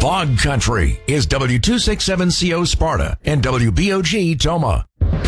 Bog Country is W267CO Sparta and WBOG Toma.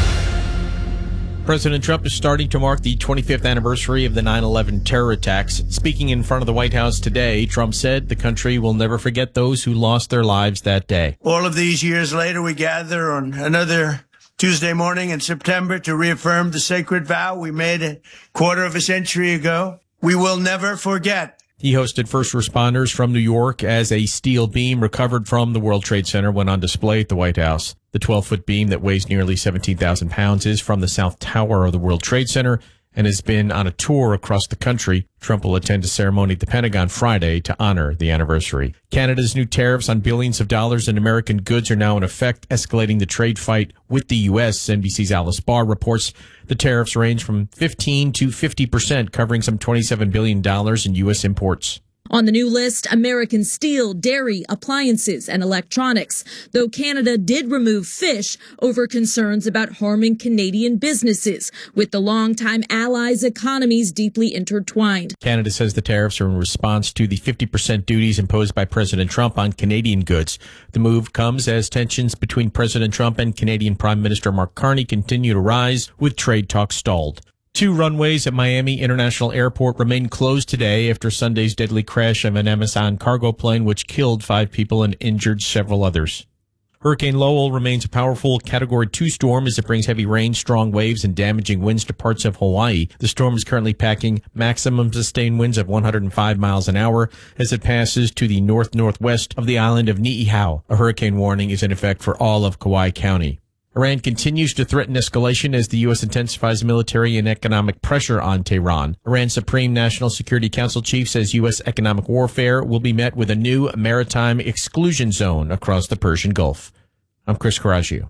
President Trump is starting to mark the 25th anniversary of the 9/11 terror attacks. Speaking in front of the White House today, Trump said the country will never forget those who lost their lives that day. All of these years later, we gather on another Tuesday morning in September to reaffirm the sacred vow we made a quarter of a century ago. We will never forget. He hosted first responders from New York as a steel beam recovered from the World Trade Center went on display at the White House. The 12-foot beam that weighs nearly 17,000 pounds is from the South Tower of the World Trade Center and has been on a tour across the country. Trump will attend a ceremony at the Pentagon Friday to honor the anniversary. Canada's new tariffs on billions of dollars in American goods are now in effect, escalating the trade fight with the U.S. NBC's Alice Barr reports the tariffs range from 15 to 50%, covering some $27 billion in U.S. imports. On the new list, American steel, dairy, appliances, and electronics, though Canada did remove fish over concerns about harming Canadian businesses, with the longtime allies' economies deeply intertwined. Canada says the tariffs are in response to the 50% duties imposed by President Trump on Canadian goods. The move comes as tensions between President Trump and Canadian Prime Minister Mark Carney continue to rise, with trade talks stalled. 2 runways at Miami International Airport remain closed today after Sunday's deadly crash of an Amazon cargo plane, which killed 5 people and injured several others. Hurricane Lowell remains a powerful Category 2 storm as it brings heavy rain, strong waves, and damaging winds to parts of Hawaii. The storm is currently packing maximum sustained winds of 105 miles an hour as it passes to the north-northwest of the island of Niihau. A hurricane warning is in effect for all of Kauai County. Iran continues to threaten escalation as the U.S. intensifies military and economic pressure on Tehran. Iran's Supreme National Security Council chief says U.S. economic warfare will be met with a new maritime exclusion zone across the Persian Gulf. I'm Chris Coraggio.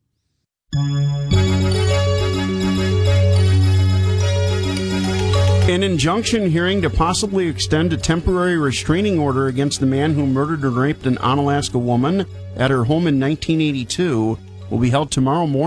An injunction hearing to possibly extend a temporary restraining order against the man who murdered and raped an Onalaska woman at her home in 1982 will be held tomorrow morning.